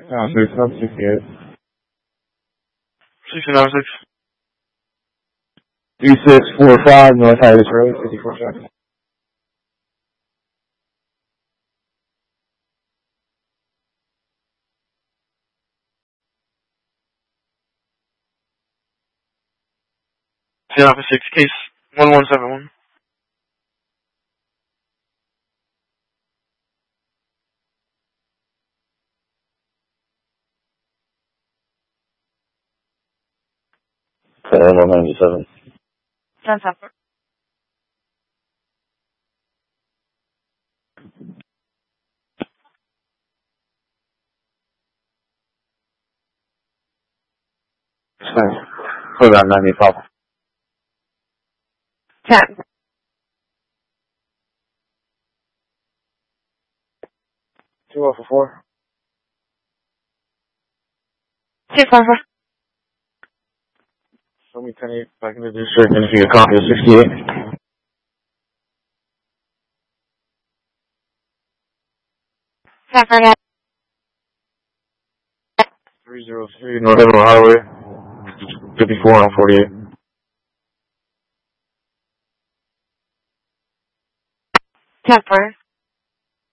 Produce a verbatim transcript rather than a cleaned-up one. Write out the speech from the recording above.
Uh, six, not sixty-eight. sixty-nine six. three six four five North Highlands Road, fifty-four seconds. Zero for six, case one one seven one. Uh, one ninety-seven. Ten separate. Thanks. For about ninety-five. Ten. Two off of four. Two five four. Show me ten eight back in the district, and if you get a copy of sixty-eight. Ten forget. three oh three North Edward Highway, fifty-four on forty-eight. Ten four.